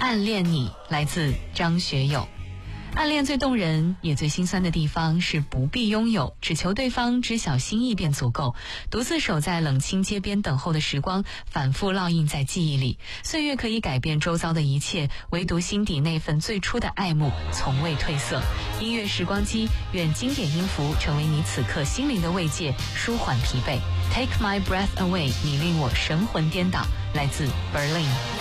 暗恋你来自张学友。暗恋最动人也最心酸的地方是不必拥有，只求对方知晓心意便足够。独自守在冷清街边等候的时光，反复烙印在记忆里。岁月可以改变周遭的一切，唯独心底那份最初的爱慕从未褪色。音乐时光机，愿经典音符成为你此刻心灵的慰藉，舒缓疲惫。Take my breath away， 你令我神魂颠倒，来自 Berlin。